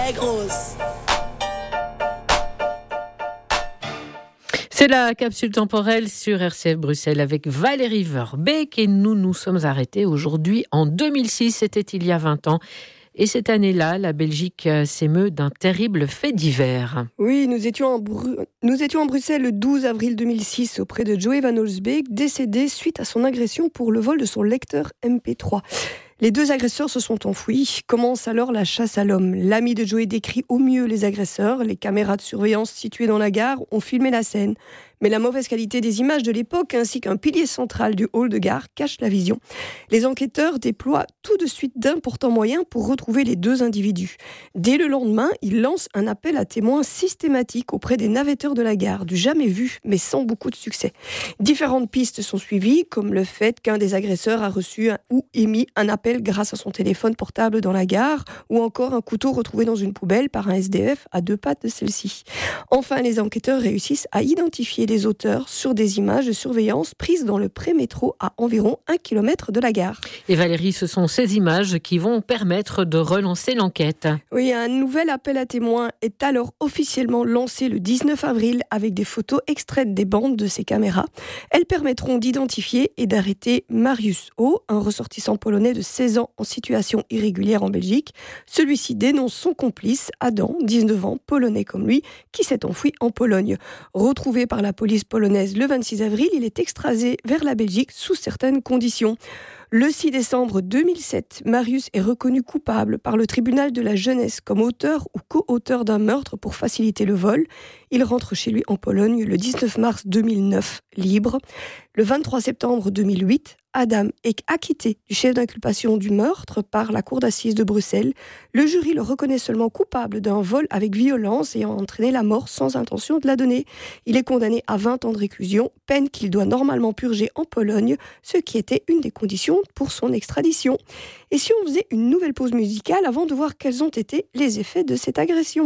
très grosse. C'est la capsule temporelle sur RCF Bruxelles avec Valérie Verbeek et nous sommes arrêtés aujourd'hui en 2006, c'était il y a 20 ans. Et cette année-là, la Belgique s'émeut d'un terrible fait divers. Oui, nous étions en Bruxelles le 12 avril 2006 auprès de Joey Van Olsbeek, décédé suite à son agression pour le vol de son lecteur MP3. Les deux agresseurs se sont enfouis. Commence alors la chasse à l'homme. L'ami de Joey décrit au mieux les agresseurs. Les caméras de surveillance situées dans la gare ont filmé la scène. Mais la mauvaise qualité des images de l'époque ainsi qu'un pilier central du hall de gare cache la vision. Les enquêteurs déploient tout de suite d'importants moyens pour retrouver les deux individus. Dès le lendemain, ils lancent un appel à témoins systématique auprès des navetteurs de la gare, du jamais vu, mais sans beaucoup de succès. Différentes pistes sont suivies, comme le fait qu'un des agresseurs a reçu ou émis un appel grâce à son téléphone portable dans la gare, ou encore un couteau retrouvé dans une poubelle par un SDF à 2 pattes de celle-ci. Enfin, les enquêteurs réussissent à identifier les auteurs sur des images de surveillance prises dans le pré-métro à environ 1 km de la gare. Et Valérie, ce sont ces images qui vont permettre de relancer l'enquête. Oui, un nouvel appel à témoins est alors officiellement lancé le 19 avril avec des photos extraites des bandes de ces caméras. Elles permettront d'identifier et d'arrêter Mariusz O, un ressortissant polonais de 16 ans en situation irrégulière en Belgique. Celui-ci dénonce son complice, Adam, 19 ans, polonais comme lui, qui s'est enfoui en Pologne. Retrouvé par la police polonaise le 26 avril, il est extradé vers la Belgique sous certaines conditions. Le 6 décembre 2007, Mariusz est reconnu coupable par le tribunal de la jeunesse comme auteur ou co-auteur d'un meurtre pour faciliter le vol. Il rentre chez lui en Pologne le 19 mars 2009, libre. Le 23 septembre 2008, Adam est acquitté du chef d'inculpation du meurtre par la cour d'assises de Bruxelles. Le jury le reconnaît seulement coupable d'un vol avec violence ayant entraîné la mort sans intention de la donner. Il est condamné à 20 ans de réclusion, peine qu'il doit normalement purger en Pologne, ce qui était une des conditions pour son extradition. Et si on faisait une nouvelle pause musicale avant de voir quels ont été les effets de cette agression ?